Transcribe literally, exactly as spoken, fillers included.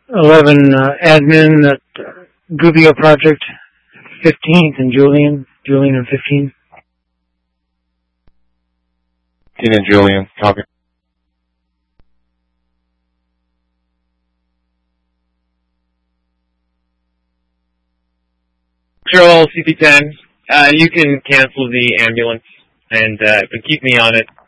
eleven, uh, admin at uh, Gubio Project. fifteenth and Julian. Julian and fifteen. fifteen and Julian, copy. Control C P ten, uh, you can cancel the ambulance and uh, but keep me on it.